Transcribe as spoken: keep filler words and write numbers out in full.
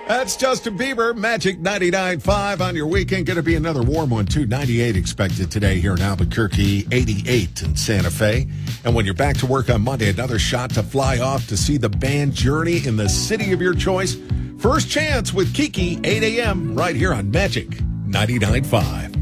That's Justin Bieber, Magic ninety-nine point five on your weekend. Going to be another warm one, too. ninety-eight expected today here in Albuquerque, eighty-eight in Santa Fe. And when you're back to work on Monday, another shot to fly off to see the band Journey in the city of your choice. First chance with Kiki, eight a.m. right here on Magic ninety-nine point five.